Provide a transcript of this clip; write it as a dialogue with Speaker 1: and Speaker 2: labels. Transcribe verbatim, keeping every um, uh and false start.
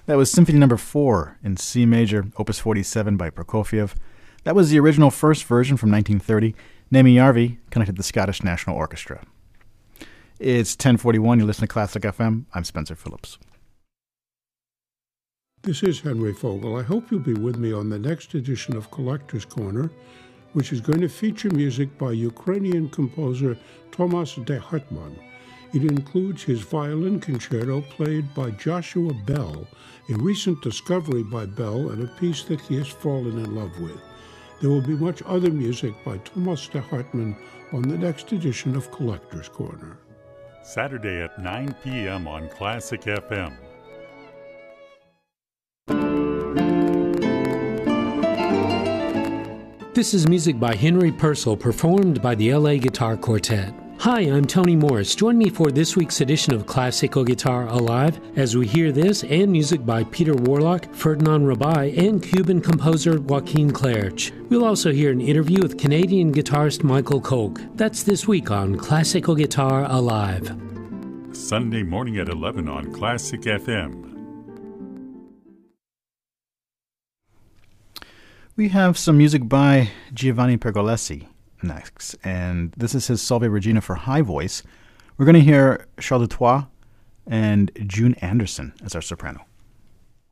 Speaker 1: That was Symphony Number Four in C major, Opus forty-seven by Prokofiev. That was the original first version from nineteen thirty. Naomi Jarvi conducted the Scottish National Orchestra. It's ten forty-one. You listen to Classic F M. I'm Spencer Phillips.
Speaker 2: This is Henry Fogel. I hope you'll be with me on the next edition of Collector's Corner, which is going to feature music by Ukrainian composer Tomas de Hartmann. It includes his violin concerto played by Joshua Bell, a recent discovery by Bell and a piece that he has fallen in love with. There will be much other music by Tomas de Hartmann on the next edition of Collector's Corner.
Speaker 3: Saturday at nine p.m. on Classic F M.
Speaker 4: This is music by Henry Purcell, performed by the L A Guitar Quartet. Hi, I'm Tony Morris. Join me for this week's edition of Classical Guitar Alive as we hear this and music by Peter Warlock, Ferdinand Rabai, and Cuban composer Joaquin Clerch. We'll also hear an interview with Canadian guitarist Michael Koch. That's this week on Classical Guitar Alive.
Speaker 3: Sunday morning at eleven on Classic F M.
Speaker 1: We have some music by Giovanni Pergolesi next, and this is his Salve Regina for high voice. We're going to hear Charles Dutoit and June Anderson as our soprano.